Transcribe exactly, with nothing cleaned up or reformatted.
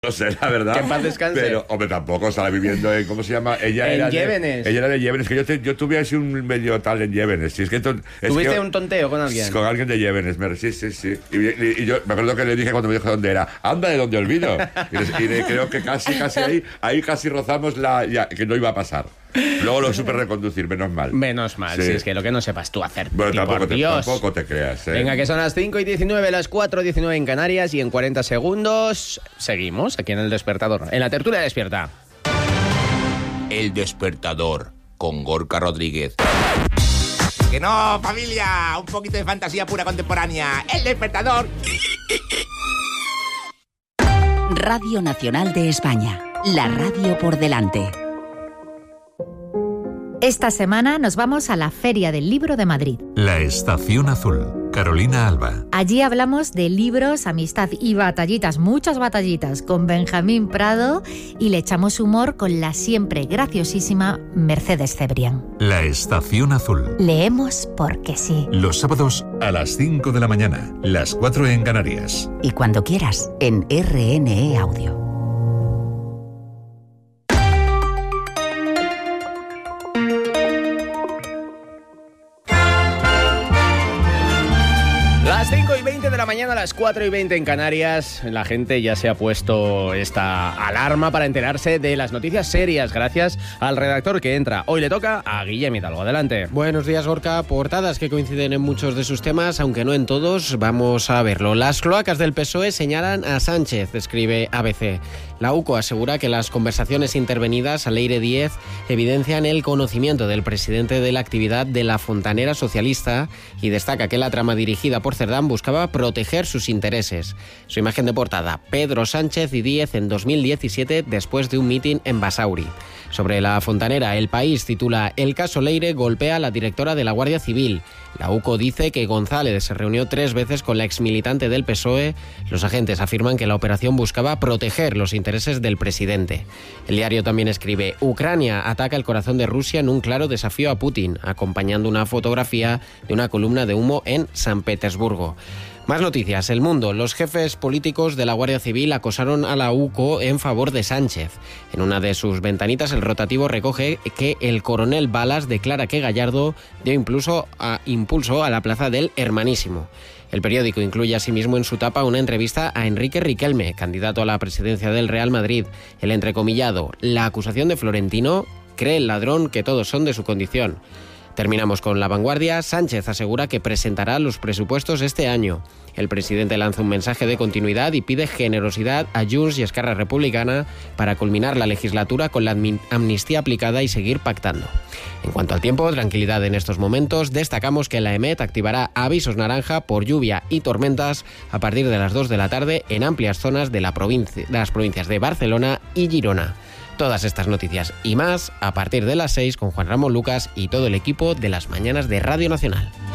No sé, la verdad. Que en paz descanse. Pero, hombre, tampoco estaba viviendo en, ¿cómo se llama? Ella en era Llévenes. De, ella era de Llévenes, que yo, te, yo tuve así un medio tal en Llévenes. Si es que to, es ¿Tuviste que, un tonteo con alguien? Con alguien de Llévenes, me, sí, sí, sí. Y, y, y yo me acuerdo que le dije cuando me dijo dónde era, anda de donde olvido. Y, les, y le, creo que casi, casi ahí, ahí casi rozamos la, ya, que no iba a pasar. Luego lo supe reconducir, menos mal. Menos mal, sí. Si es que lo que no sepas tú hacer. Bueno, tío, tampoco, por te, Dios. tampoco te creas, ¿eh? Venga, que son las cinco y diecinueve, las cuatro y diecinueve en Canarias, y en cuarenta segundos seguimos aquí en El Despertador, en la tertulia despierta. El Despertador, con Gorka Rodríguez. ¡Que no, familia! Un poquito de fantasía pura contemporánea. El Despertador. Radio Nacional de España. La radio por delante. Esta semana nos vamos a la Feria del Libro de Madrid. La Estación Azul. Carolina Alba. Allí hablamos de libros, amistad y batallitas, muchas batallitas, con Benjamín Prado, y le echamos humor con la siempre graciosísima Mercedes Cebrián. La Estación Azul. Leemos porque sí. Los sábados a las cinco de la mañana, las cuatro en Canarias. Y cuando quieras, en R N E Audio. Las cinco y veinte de la mañana, las cuatro y veinte en Canarias. La gente ya se ha puesto esta alarma para enterarse de las noticias serias, gracias al redactor que entra. Hoy le toca a Guillem Hidalgo. Adelante. Buenos días, Gorka. Portadas que coinciden en muchos de sus temas, aunque no en todos. Vamos a verlo. Las cloacas del P S O E señalan a Sánchez, escribe A B C. La U C O asegura que las conversaciones intervenidas a Leire Díez evidencian el conocimiento del presidente de la actividad de la fontanera socialista, y destaca que la trama dirigida por Cerdán buscaba proteger sus intereses. Su imagen de portada: Pedro Sánchez y Díez en dos mil diecisiete después de un mitin en Basauri. Sobre la fontanera, El País titula: El caso Leire golpea a la directora de la Guardia Civil. La U C O dice que González se reunió tres veces con la exmilitante del P S O E. Los agentes afirman que la operación buscaba proteger los intereses del presidente. El diario también escribe: Ucrania ataca el corazón de Rusia en un claro desafío a Putin, acompañando una fotografía de una columna de humo en San Petersburgo. Más noticias. El Mundo. Los jefes políticos de la Guardia Civil acosaron a la U C O en favor de Sánchez. En una de sus ventanitas, el rotativo recoge que el coronel Balas declara que Gallardo dio impulso a, impulso a la plaza del Hermanísimo. El periódico incluye asimismo en su tapa una entrevista a Enrique Riquelme, candidato a la presidencia del Real Madrid. El entrecomillado: la acusación de Florentino: cree el ladrón que todos son de su condición. Terminamos con La Vanguardia. Sánchez asegura que presentará los presupuestos este año. El presidente lanza un mensaje de continuidad y pide generosidad a Junts y Esquerra Republicana para culminar la legislatura con la amnistía aplicada y seguir pactando. En cuanto al tiempo, tranquilidad en estos momentos. Destacamos que la EMET activará avisos naranja por lluvia y tormentas a partir de las dos de la tarde en amplias zonas de, la provincia, de las provincias de Barcelona y Girona. Todas estas noticias y más a partir de las seis con Juan Ramón Lucas y todo el equipo de las mañanas de Radio Nacional.